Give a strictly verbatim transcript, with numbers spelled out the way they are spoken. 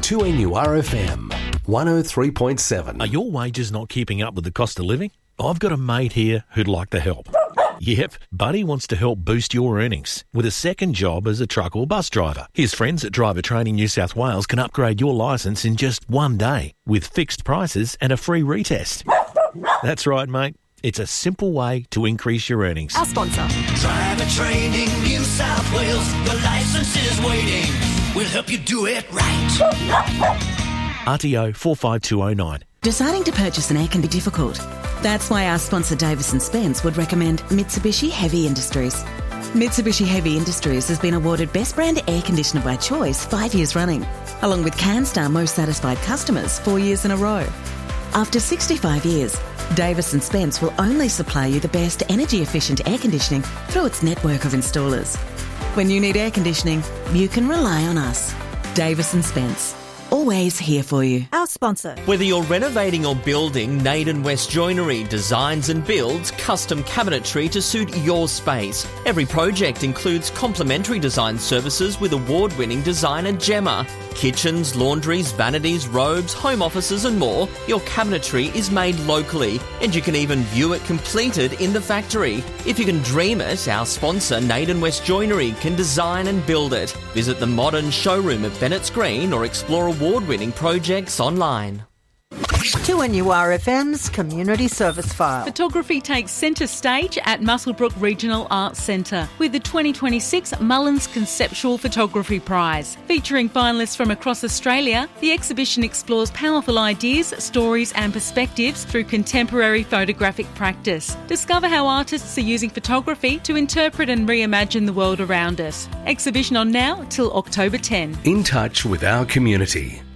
two N U R F M, one oh three point seven. Are your wages not keeping up with the cost of living? I've got a mate here who'd like to help. Yep, Buddy wants to help boost your earnings with a second job as a truck or bus driver. His friends at Driver Training New South Wales can upgrade your licence in just one day with fixed prices and a free retest. That's right, mate. It's a simple way to increase your earnings. Our sponsor. Driver Training New South Wales. Your licence is waiting. We'll help you do it right. R T O four five two oh nine. Deciding to purchase an air can be difficult. That's why our sponsor Davis and Spence would recommend Mitsubishi Heavy Industries. Mitsubishi Heavy Industries has been awarded Best Brand Air Conditioner by Choice five years running, along with CanStar Most Satisfied Customers four years in a row. After sixty-five years, Davis and Spence will only supply you the best energy-efficient air conditioning through its network of installers. When you need air conditioning, you can rely on us. Davis and Spence. Always here for you. Our sponsor. Whether you're renovating or building, Naden West Joinery designs and builds custom cabinetry to suit your space. Every project includes complimentary design services with award-winning designer Gemma. Kitchens, laundries, vanities, robes, home offices and more. Your cabinetry is made locally and you can even view it completed in the factory. If you can dream it, our sponsor Naden West Joinery can design and build it. Visit the modern showroom at Bennett's Green or explore award-winning projects online. two N U R F M's Community Service File. Photography takes centre stage at Muswellbrook Regional Arts Centre with the twenty twenty-six Mullins Conceptual Photography Prize. Featuring finalists from across Australia, the exhibition explores powerful ideas, stories and perspectives through contemporary photographic practice. Discover how artists are using photography to interpret and reimagine the world around us. Exhibition on now till October tenth. In touch with our community.